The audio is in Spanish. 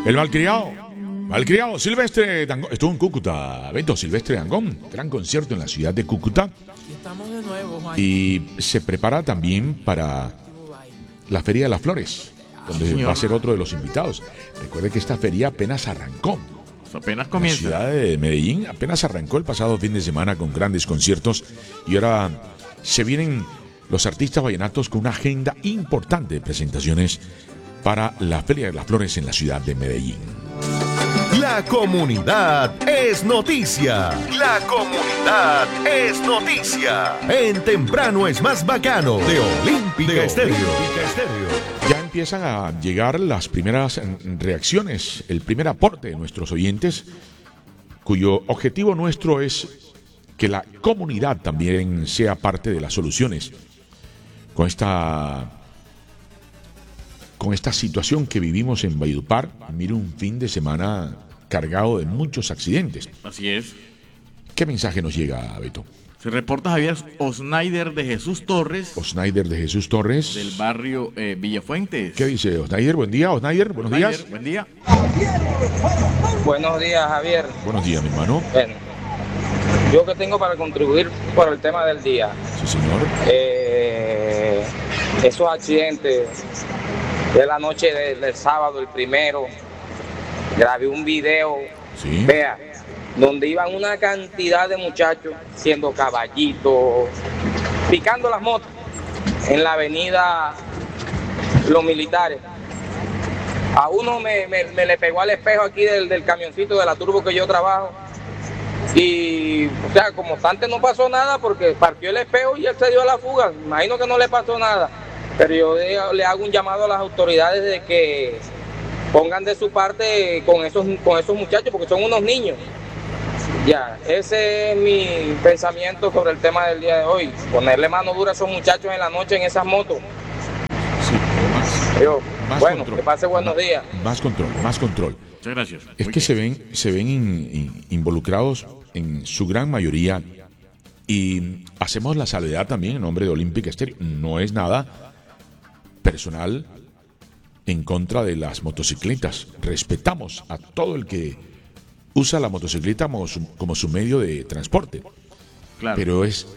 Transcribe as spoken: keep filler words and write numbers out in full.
El malcriado, malcriado Silvestre Dangond, estuvo en Cúcuta, evento Silvestre Dangond, gran concierto en la ciudad de Cúcuta. Estamos de nuevo, Juan. Y se prepara también para la Feria de las Flores, donde Señor. va a ser otro de los invitados. Recuerde que esta feria apenas arrancó. Apenas La comienza. ciudad de Medellín apenas arrancó el pasado fin de semana con grandes conciertos y ahora se vienen los artistas vallenatos con una agenda importante de presentaciones para la Feria de las Flores en la ciudad de Medellín. La comunidad es noticia. La comunidad es noticia. En Temprano es más bacano de Olímpica Estéreo. Ya empiezan a llegar las primeras reacciones, el primer aporte de nuestros oyentes, cuyo objetivo nuestro es que la comunidad también sea parte de las soluciones con esta, con esta situación que vivimos en Valledupar. Mire, un fin de semana cargado de muchos accidentes. Así es. ¿Qué mensaje nos llega, Beto? Se reporta Javier Osnaider de Jesús Torres, Osnaider de Jesús Torres. del barrio eh, Villafuentes. ¿Qué dice Osnaider? Buen día, Osnaider. Buenos Osnaider, días. buen día. Buenos días, Javier. Buenos días, mi hermano. Bueno, yo que tengo para contribuir por el tema del día. Sí, señor. Eh, esos accidentes de la noche de- del sábado, el primero, grabé un video, Sí. vea, donde iban una cantidad de muchachos siendo caballitos, picando las motos en la avenida Los Militares. A uno me, me- me le pegó al espejo aquí del, del camioncito de la turbo que yo trabajo. Y, o sea, como antes no pasó nada porque partió el espejo y él se dio a la fuga. Imagino que no le pasó nada. Pero yo le, le hago un llamado a las autoridades de que pongan de su parte con esos, con esos muchachos porque son unos niños. Ya, ese es mi pensamiento sobre el tema del día de hoy. Ponerle mano dura a esos muchachos en la noche en esas motos. Sí, más, Yo, más bueno, control. que pase buenos Más- días. Más control, más control. Muchas gracias. Es Muy que bien. se ven, se ven in- in- involucrados en su gran mayoría y hacemos la salvedad también en nombre de Olímpica Estéreo. No es nada personal en contra de las motocicletas. Respetamos a todo el que usa la motocicleta como su, como su medio de transporte. Claro. Pero es